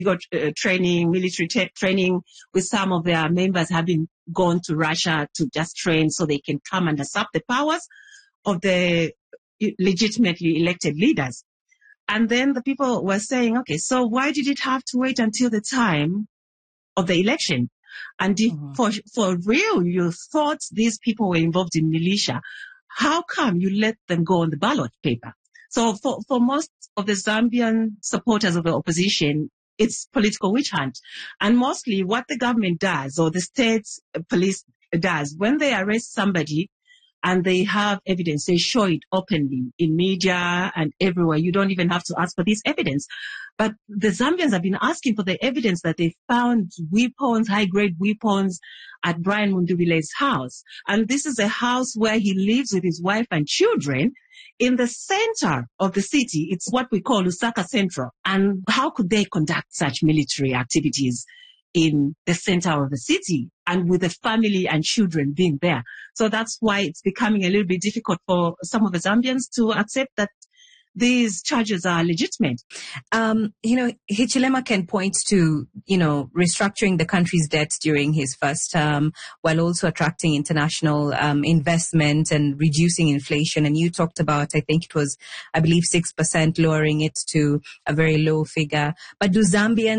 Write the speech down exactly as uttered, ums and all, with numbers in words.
got uh, training, military tra- training with some of their members having gone to Russia to just train so they can come and usurp the powers of the legitimately elected leaders. And then the people were saying, okay, so why did it have to wait until the time of the election? And if mm-hmm. for, for real you thought these people were involved in militia, how come you let them go on the ballot paper? So for, for most of the Zambian supporters of the opposition, it's political witch hunt. And mostly what the government does or the state police does, when they arrest somebody and they have evidence, they show it openly in media and everywhere. You don't even have to ask for this evidence. But the Zambians have been asking for the evidence that they found weapons, high-grade weapons at Brian Mundubile's house. And this is a house where he lives with his wife and children in the center of the city. It's what we call Lusaka Central. And how could they conduct such military activities in the center of the city and with the family and children being there? So that's why it's becoming a little bit difficult for some of the Zambians to accept that these charges are legitimate. Um, you know, Hichilema can point to, you know, restructuring the country's debts during his first term while also attracting international um, investment and reducing inflation. And you talked about, I think it was, I believe, six percent, lowering it to a very low figure. But do Zambians